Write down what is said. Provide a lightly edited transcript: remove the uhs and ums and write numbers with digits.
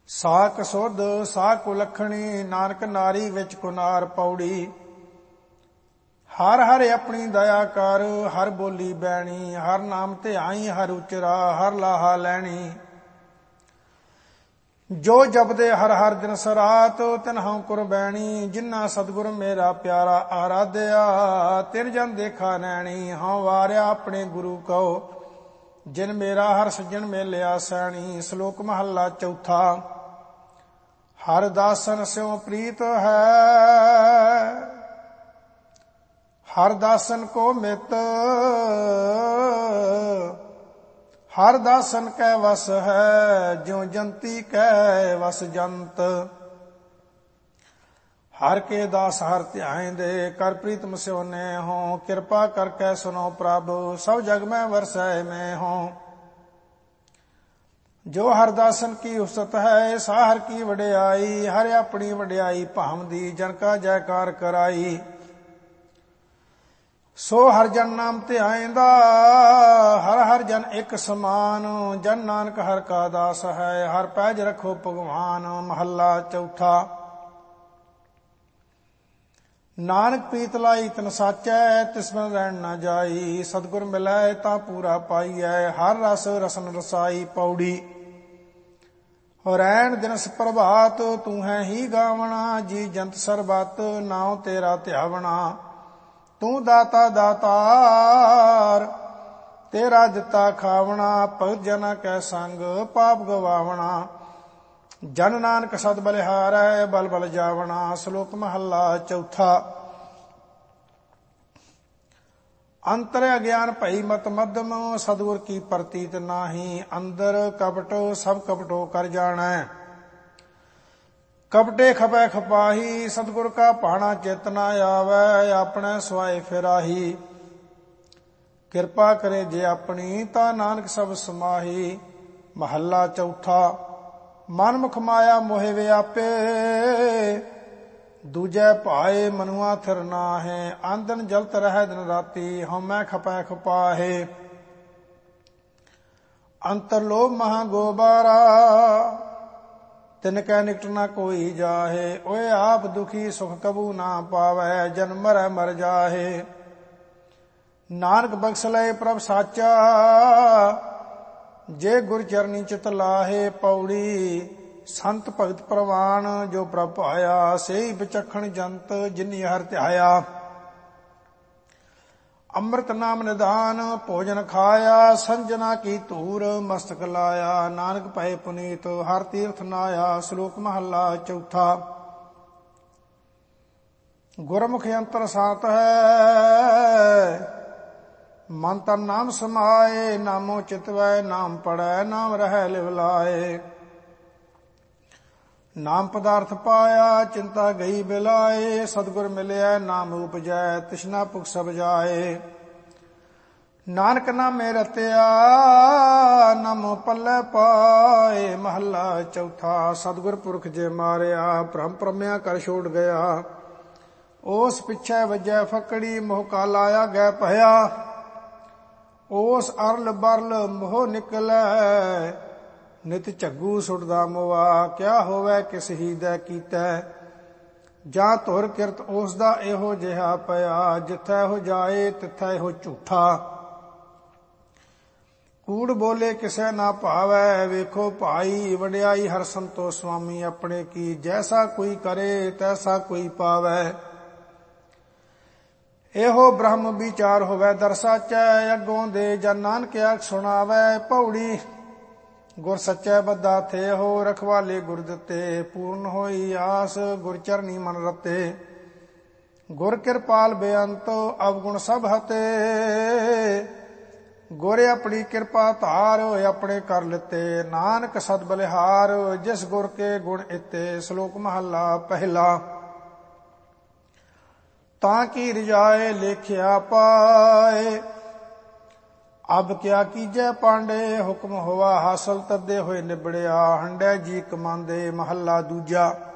ਸਾਕ ਸੁਧ ਸਾਕ ਕੁਲੱਖਣੀ ਨਾਨਕ ਨਾਰੀ ਵਿੱਚ ਕੁਨਾਰ ਪੌੜੀ। ਹਰ ਹਰ ਆਪਣੀ ਦਇਆ ਕਰ ਹਰ ਬੋਲੀ ਬੈਣੀ, ਹਰ ਨਾਮ ਧਿਆਈ ਹਰ ਉਚਰਾ ਹਰ ਲਾਹਾ ਲੈਣੀ। ਜੋ ਜਪਦੇ ਹਰ ਹਰ ਦਿਨ ਸਰਾਤ ਤਿਨਹੁ ਕੁਰਬੈਣੀ। ਜਿਨ੍ਹਾਂ ਸਤਿਗੁਰ ਮੇਰਾ ਪਿਆਰਾ ਆਰਾਧਿਆ ਤਿਨ ਜਨ ਦੇਖਾ ਨੈਣੀ। ਹਉ ਵਾਰਿਆ ਆਪਣੇ ਗੁਰੂ ਕਉ ਜਿਨ ਮੇਰਾ ਹਰ ਸੱਜਣ ਮੇਲਿਆ ਸੈਣੀ। ਸ਼ਲੋਕ ਮਹੱਲਾ ਚੌਥਾ। ਹਰ ਦਾਸਨ ਸਿਉ ਪ੍ਰੀਤ ਹੈ ਹਰ ਦਾਸਨ ਕੋ ਮਿਤ। ਹਰ ਦਾਸਨ ਕੈ ਵਸ ਹੈ ਜਿਉ ਜੰਤੀ ਕੈ ਵਸ ਜੰਤ। ਹਰ ਕੇ ਦਾਸ ਹਰ ਧਿਆਇਂਦੇ ਕਰ ਪ੍ਰੀਤਮ ਸਿਉ ਨੇ ਹੋਂ। ਕਿਰਪਾ ਕਰਕੇ ਸੁਨੋ ਪ੍ਰਭ ਸਭ ਜਗ ਮੈਂ ਵਰਸੈ ਮੈਂ ਹੋਂ। ਜੋ ਹਰ ਦਾਸਨ ਕੀ ਉਸਤ ਹੈ ਸਾ ਹਰ ਕੀ ਵਡਿਆਈ। ਹਰ ਆਪਣੀ ਵਡਿਆਈ ਭਾਵਦੀ ਜਨ ਕਾ ਜੈਕਾਰ ਕਰਾਈ। ਸੋ ਹਰ ਜਨ ਨਾਮ ਧਿਆਇਂਦਾ ਹਰ ਹਰ ਜਨ ਇੱਕ ਸਮਾਨ। ਜਨ ਨਾਨਕ ਹਰ ਕਾ ਦਾਸ ਹੈ ਹਰ ਪੈਜ ਰਖੋ ਭਗਵਾਨ। ਮਹੱਲਾ ਚੌਥਾ। ਨਾਨਕ ਪ੍ਰੀਤ ਲਾਈ ਤਨ ਸਾਚੈ ਤਿਸ ਬਿਨ ਰਹਿਣ ਨਾ ਜਾਈ। ਸਤਿਗੁਰ ਮਿਲੈ ਤਾਂ ਪੂਰਾ ਪਾਈਐ ਹਰ ਰਸ ਰਸਨ ਰਸਾਈ। ਪੌੜੀ। ਰੈਣ ਦਿਨਸ ਪ੍ਰਭਾਤ ਤੂੰ ਹੈ ਹੀ ਗਾਵਣਾ। ਜੀ ਜੰਤ ਸਰਬਤ ਨਾਉ ਤੇਰਾ ਧਿਆਵਣਾ। ਤੂੰ ਦਾਤਾ ਦਾਤਾਰ ਤੇਰਾ ਦਿੱਤਾ ਖਾਵਣਾ। ਭਗਤ ਜਨਾ ਕੈ ਸੰਗ ਪਾਪ ਗਵਾਵਣਾ। ਜਨ ਨਾਨਕ ਸਦ ਬਲਿਹਾਰੈ ਬਲ ਬਲ ਜਾਵਣਾ। ਸ਼ਲੋਕ ਮਹੱਲਾ ਚੌਥਾ। ਅੰਤਰ ਅਗਿਆਨ ਭਈ ਮਤ ਮੱਧਮ ਸਤਿਗੁਰ ਕੀ ਪ੍ਰਤੀਤ ਨਾਹੀ। ਅੰਦਰ ਕਪਟ ਸਭ ਕਪਟੋ ਕਰ ਜਾਣੈ ਕਪਟੇ ਖਪੈ ਖਪਾਹੀ। ਸਤਿਗੁਰ ਕਾ ਭਾਣਾ ਚਿਤ ਨਾ ਆਵੈ ਆਪਣੇ ਸੁਆਏ ਫਿਰਾਹੀ। ਕਿਰਪਾ ਕਰੇ ਜੇ ਆਪਣੀ ਤਾਂ ਨਾਨਕ ਸਭ ਸਮਾਹੀ। ਮਹੱਲਾ ਚੌਥਾ। ਮਨ ਮੁਖ ਮਾਇਆ ਮੋਹਿ ਵਿਆਪੇ ਦੂਜੈ ਭਾਏ ਮਨੁਆ ਥਿਰ ਨਾਹੈ। ਆਂਦਨ ਜਲਤ ਰਹਿ ਦਿਨ ਰਾਤੀ ਹਉਮੈ ਖਪੈ ਖਪਾਹੇ। ਅੰਤਰ ਲੋਭ ਮਹਾ ਗੋਬਾਰਾ ਤਿਨ ਕੈ ਨਿਕਟ ਨਾ ਕੋਈ ਜਾਹੇ। ਓਏ ਆਪ ਦੁਖੀ ਸੁਖ ਕਬੂ ਨਾ ਪਾਵੈ ਜਨ ਮਰੈ ਮਰ ਜਾਹੇ। ਨਾਨਕ ਬਖਸ਼ ਲਏ ਪ੍ਰਭ ਸਾਚਾ ਜੇ ਗੁਰ ਚਰਨੀ ਚਿਤ ਲਾਹੇ। ਪੌੜੀ। ਸੰਤ ਭਗਤ ਪ੍ਰਵਾਨ ਜੋ ਪ੍ਰਭ ਪਾਇਆ ਸੇਈ ਵਿਚਖਣ ਜੰਤ ਜਿਨੀ ਹਰ ਧਿਆਇਆ। ਅੰਮ੍ਰਿਤ ਨਾਮ ਨਿਧਾਨ ਭੋਜਨ ਖਾਇਆ ਸੰਜਨਾ ਕੀ ਧੂਰ ਮਸਤਕ ਲਾਇਆ। ਨਾਨਕ ਭਏ ਪੁਨੀਤ ਹਰ ਤੀਰਥ ਨਾਇਆ। ਸ਼ਲੋਕ ਮਹੱਲਾ ਚੌਥਾ। ਗੁਰਮੁਖ ਅੰਤਰ ਸਾਤ ਹੈ ਮਨ ਤਨ ਨਾਮ ਸਮਾਏ। ਨਾਮੋ ਚਿਤਵੈ ਨਾਮ ਪੜੈ ਨਾਮ ਰਹਿ ਲਿਵ ਲਾਏ। ਨਾਮ ਪਦਾਰਥ ਪਾਇਆ ਚਿੰਤਾ ਗਈ ਬਿਲਾਏ। ਸਤਿਗੁਰ ਮਿਲਿਆ ਨਾਮ ਉਪਜੈ ਤਿਸਨਾ ਭੁਖ ਸਭ ਜਾਏ। ਨਾਨਕ ਨਾਮੇ ਰਤਿਆ ਨਾਮੋ ਪੱਲੇ ਪਾਏ। ਮਹੱਲਾ ਚੌਥਾ। ਸਤਿਗੁਰ ਪੁਰਖ ਜੇ ਮਾਰਿਆ ਭ੍ਰਮ ਭ੍ਰਮਿਆ ਕਰ ਛੋੜ ਗਿਆ। ਉਸ ਪਿੱਛੇ ਵੱਜੈ ਫਕੜੀ ਮੋਹ ਕਾ ਲਾਇਆ ਗੈ ਭਇਆ। ਉਸ ਅਰਲ ਬਰਲ ਮੋਹ ਨਿਕਲੈ ਨਿਤ ਝੱਗੂ ਸੁਟਦਾ ਮੋਆ। ਕਿਆ ਹੋਵੇ ਕਿਸ ਹੀ ਦਾ ਕੀਤੈ ਜਾਂ ਧੁਰ ਕਿਰਤ ਉਸ ਦਾ ਇਹੋ ਜਿਹਾ ਪਿਆ। ਜਿੱਥੈ ਹੋ ਜਾਏ ਤਿੱਥੈ ਹੋ ਝੂਠਾ। ਕੂੜ ਬੋਲੇ ਕਿਸੇ ਨਾ ਭਾਵੈ ਵੇਖੋ ਭਾਈ। ਵਡਿਆਈ ਹਰ ਸੰਤੋ ਸੁਆਮੀ ਆਪਣੇ ਕੀ। ਜੈਸਾ ਕੋਈ ਕਰੇ ਤੈਸਾ ਕੋਈ ਪਾਵੈ। ਇਹੋ ਬ੍ਰਹਮ ਵਿਚਾਰ ਹੋਵੇ ਦਰ ਸਾਚੈ। ਅੱਗੋਂ ਦੇ ਜਨ ਨਾਨਕ ਆਖ ਸੁਣਾਵੈ। ਪੌੜੀ। ਗੁਰ ਸੱਚੈ ਬੱਧਾ ਥੇ ਹੋ ਰਖਵਾਲੇ ਗੁਰ ਦਿੱਤੇ। ਪੂਰਨ ਹੋਈ ਆਸ ਗੁਰ ਚਰਨੀ ਮਨ ਰਤੇ। ਗੁਰ ਕਿਰਪਾਲ ਬੇਅੰਤ ਅਵਗੁਣ ਸਭ ਹਤੇ। ਗੁਰ ਆਪਣੀ ਕਿਰਪਾ ਧਾਰ ਆਪਣੇ ਕਰ ਲਿਤੇ। ਨਾਨਕ ਸਦ ਬਲਿਹਾਰ ਜਿਸ ਗੁਰ ਕੇ ਗੁਣ ਇਤੇ। ਸ਼ਲੋਕ ਮਹੱਲਾ ਪਹਿਲਾ। ਤਾਂ ਕੀ ਰਿਜਾਏ ਲੇਖਿਆ ਪਾਏ ਅਬ ਕਿਆ ਕੀਜੈ ਪਾਂਡੇ। ਹੁਕਮ ਹੋਆ ਹਾਸਲ ਤੱਦੇ ਹੋਏ ਨਿਬੜਿਆ ਹੰਡੈ ਜੀ ਕਮਾਂਦੇ। ਮਹੱਲਾ ਦੂਜਾ।